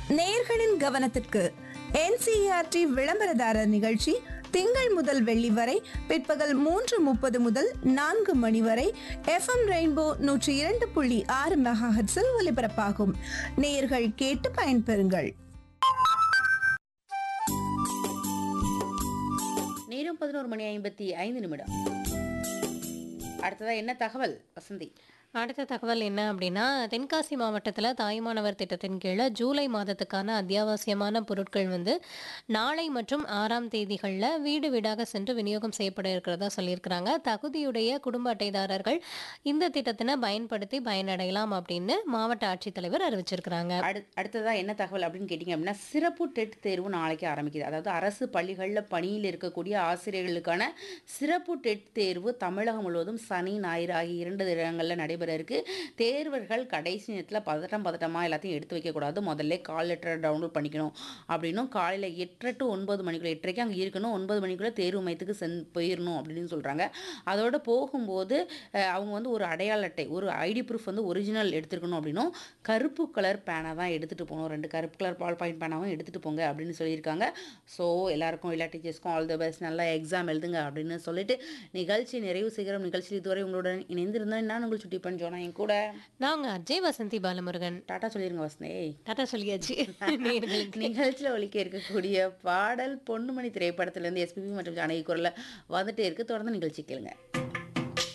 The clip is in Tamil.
நேயர்களின் கவனத்திற்கு NCERT விளம்பரதாரர் நிகழ்ச்சி திங்கள் முதல் வெள்ளி வரை பிற்பகல் 3:30 முதல் 4 மணி வரை FM ரெயின்போ 102.6 மெகாஹெர்ட்ஸில் ஒலிபரப்பாகும். நேயர்கள் கேட்டு பயன்பெறுங்கள். நேரம் 11:55. அடுத்ததா என்ன தகவல் வசந்தி? அடுத்த தகவல் என்ன அப்படின்னா, தென்காசி மாவட்டத்தில் தாய்மானவர் திட்டத்தின் கீழே ஜூலை மாதத்துக்கான அத்தியாவசியமான பொருட்கள் நாளை மற்றும் 6ஆம் தேதிகளில் வீடு வீடாக சென்று விநியோகம் செய்யப்பட இருக்கிறதா சொல்லியிருக்கிறாங்க. தகுதியுடைய குடும்ப அட்டைதாரர்கள் இந்த திட்டத்தினை பயன்படுத்தி பயனடையலாம் அப்படின்னு மாவட்ட ஆட்சித்தலைவர் அறிவிச்சிருக்கிறாங்க. அடுத்ததா என்ன தகவல் அப்படின்னு கேட்டிங்க அப்படின்னா, சிறப்பு டெட் தேர்வு நாளைக்கு ஆரம்பிக்குது. அதாவது அரசு பள்ளிகளில் பணியில் இருக்கக்கூடிய ஆசிரியர்களுக்கான சிறப்பு டெட் தேர்வு தமிழகம் முழுவதும் சனி ஞாயிறு ஆகிய 2 தினங்களில் நடைபெற இருக்கு. தேர்வர்கள் கடைசி நேரத்தில் பதட்டமா எல்லாத்தையும் எடுத்து வைக்கக்கூடாது. முதல்ல கால் லெட்டரை டவுன்லோட் பண்ணிக்கணும் அப்படின்னும், காலையில் 8 to 9 மணிக்குள்ள 8:30 அங்கே இருக்கணும், 9 மணிக்குள்ள தேர்வு மையத்துக்கு போயிடணும் அப்படின்னு சொல்கிறாங்க. அதோட போகும்போது அவங்க ஒரு அடையாள அட்டை, ஒரு ஐடி ப்ரூஃப் ஒரிஜினல் எடுத்துருக்கணும் அப்படின்னும், கருப்பு கலர் பேனா தான் எடுத்துகிட்டு போகணும், 2 கருப்பு கலர் பால் பாயிண்ட் பேனாவும் எடுத்துகிட்டு போங்க அப்படின்னு சொல்லியிருக்காங்க. ஸோ எல்லாருக்கும், எல்லா டீச்சர்ஸ்க்கும் ஆல் தி பெஸ்ட், நல்லா எக்ஸாம் எழுதுங்க அப்படின்னு சொல்லிட்டு நிகழ்ச்சி நிறைவு செய்கிறோம். நிகழ்ச்சியில் இதுவரை உங்களுடன் இணைந்திருந்தேன் நான் உங்கள் சுட்டி பண்ண என் கூட நாங்கள் அஜய் வசந்தி பாலமுருகன். டாட்டா சொல்லிருங்க வசந்தே. டாட்டா சொல்லியாச்சு. நிகழ்ச்சியில் ஒலிக்க இருக்கக்கூடிய பாடல் பொன்னுமணி திரைப்படத்திலிருந்து SPB மற்றும் ஜானகி குரலில் வந்துட்டே இருக்கு. தொடர்ந்து நிகழ்ச்சி கேளுங்க.